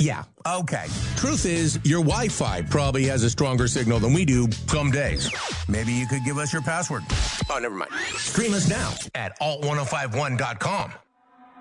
Yeah. Okay. Truth is, your Wi-Fi probably has a stronger signal than we do some days. Maybe you could give us your password. Oh, never mind. Stream us now at alt1051.com.